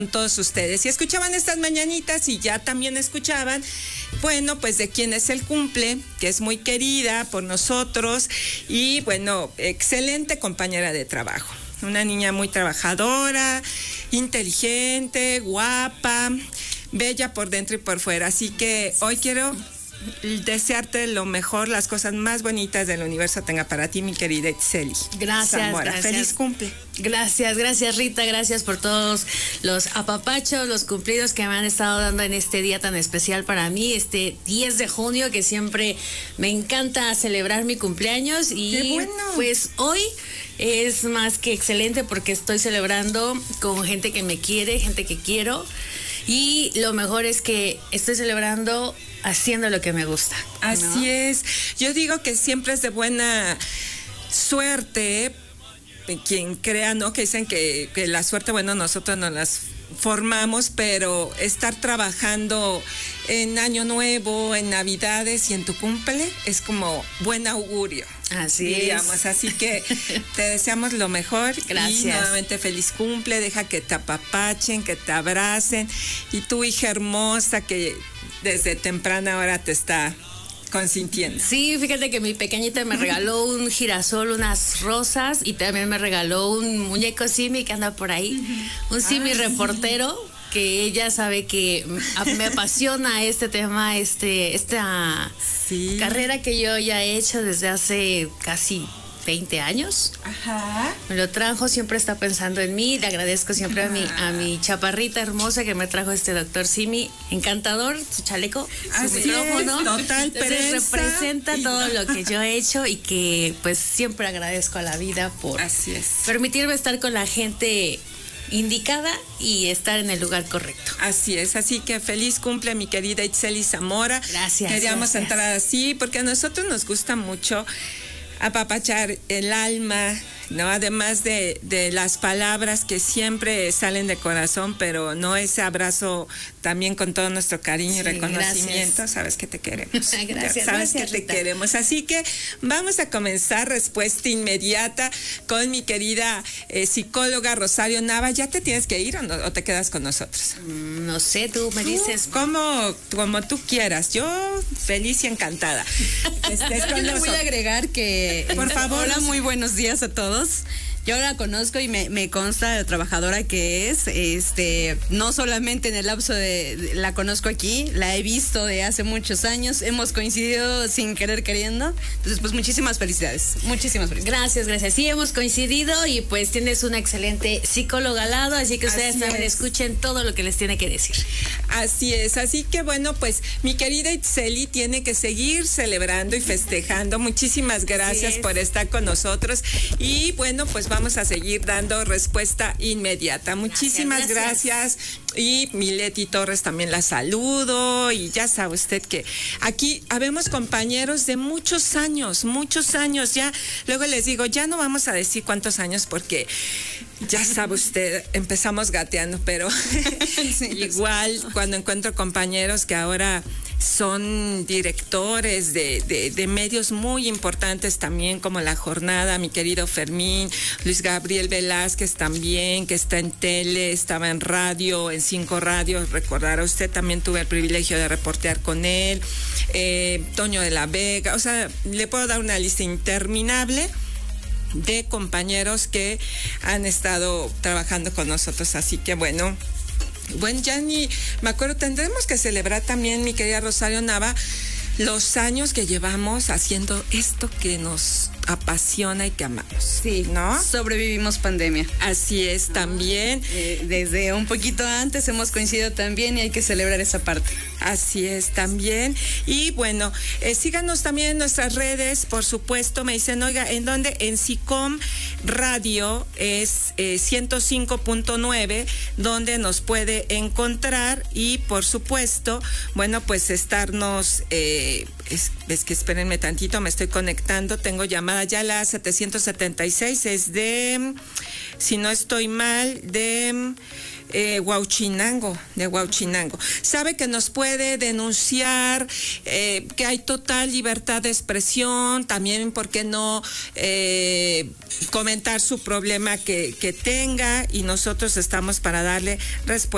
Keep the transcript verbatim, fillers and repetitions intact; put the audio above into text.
todos ustedes. Y escuchaban estas mañanitas y ya también escuchaban, bueno, pues de quién es el cumple, que es muy querida por nosotros y, bueno, excelente compañera de trabajo. Una niña muy trabajadora, inteligente, guapa, bella por dentro y por fuera. Así que hoy quiero desearte lo mejor, las cosas más bonitas del universo tenga para ti, mi querida Itzeli. Gracias, Zamora. gracias. Feliz cumple. Gracias, gracias Rita, gracias por todos los apapachos, los cumplidos que me han estado dando en este día tan especial para mí, este diez de junio, que siempre me encanta celebrar mi cumpleaños. Y ¡qué bueno! Pues hoy es más que excelente porque estoy celebrando con gente que me quiere, gente que quiero. Y lo mejor es que estoy celebrando haciendo lo que me gusta, ¿no? Así es. Yo digo que siempre es de buena suerte, quien crea, ¿no? Que dicen que, que la suerte, bueno, nosotros nos las formamos, pero estar trabajando en Año Nuevo, en Navidades y en tu cumple es como buen augurio. Así digamos. es. Así que te deseamos lo mejor. Gracias. Y nuevamente feliz cumple, deja que te apapachen, que te abracen. Y tu hija hermosa que desde temprana hora te está consintiendo. Sí, fíjate que mi pequeñita me regaló un girasol, unas rosas, y también me regaló un muñeco Simi que anda por ahí, un Simi reportero, que ella sabe que me apasiona este tema, este, esta sí. carrera que yo ya he hecho desde hace casi veinte años. Ajá. Me lo trajo, siempre está pensando en mí. Le agradezco siempre a mi, a mi chaparrita hermosa que me trajo este doctor Simi, encantador, su chaleco, su Así micrófono. Es, total Entonces representa y... todo lo que yo he hecho y que pues siempre agradezco a la vida por Así es. permitirme estar con la gente indicada y estar en el lugar correcto. Así es, así que feliz cumple, mi querida Itzeli Zamora. Gracias. Queríamos gracias. entrar así porque a nosotros nos gusta mucho apapachar el alma, ¿no? Además de, de las palabras que siempre salen de corazón, pero no ese abrazo también con todo nuestro cariño sí, y reconocimiento. Gracias. Sabes que te queremos. Gracias. Sabes gracias, que te Rita. queremos. Así que vamos a comenzar respuesta inmediata con mi querida eh, psicóloga Rosario Nava. ¿Ya te tienes que ir o, no, o te quedas con nosotros? Mm, no sé, tú me dices. Como, como tú quieras. Yo feliz y encantada. Estés con Yo le voy a agregar que por favor. Hola, muy buenos días a todos. Yo la conozco y me, me consta la trabajadora que es, este, no solamente en el lapso de, de, la conozco aquí, la he visto de hace muchos años, hemos coincidido sin querer queriendo, entonces pues muchísimas felicidades, muchísimas felicidades. Gracias, gracias, sí hemos coincidido y pues tienes una excelente psicóloga al lado, así que ustedes así también es. Escuchen todo lo que les tiene que decir. Así es, así que bueno, pues mi querida Itzeli tiene que seguir celebrando y festejando, muchísimas gracias por estar con nosotros y bueno, pues vamos a seguir dando respuesta inmediata. Muchísimas gracias, gracias. Y mi Leti Torres también la saludo y ya sabe usted que aquí habemos compañeros de muchos años, muchos años ya. Luego les digo, ya no vamos a decir cuántos años porque ya sabe usted, empezamos gateando, pero sí, igual cuando encuentro compañeros que ahora son directores de, de, de medios muy importantes también, como La Jornada, mi querido Fermín, Luis Gabriel Velázquez también, que está en tele, estaba en radio, en Cinco Radio, recordará usted, también tuve el privilegio de reportear con él, eh, Toño de la Vega, o sea, le puedo dar una lista interminable de compañeros que han estado trabajando con nosotros, así que bueno, bueno, ya ni me acuerdo, tendremos que celebrar también, mi querida Rosario Nava, los años que llevamos haciendo esto que nos apasiona y que amamos. Sí, ¿no? Sobrevivimos pandemia. Así es, también. Eh, desde un poquito antes hemos coincidido también y hay que celebrar esa parte. Así es, también. Y bueno, eh, síganos también en nuestras redes, por supuesto. Me dicen, oiga, ¿en dónde? En SICOM Radio es eh, ciento cinco punto nueve, donde nos puede encontrar y, por supuesto, bueno, pues estarnos... Eh, Es, es que espérenme tantito, me estoy conectando, tengo llamada ya la setecientos setenta y seis, es de, si no estoy mal, de eh, Huauchinango, de Huauchinango. Sabe que nos puede denunciar, eh, que hay total libertad de expresión, también, ¿por qué no eh, comentar su problema que, que tenga? Y nosotros estamos para darle respuesta.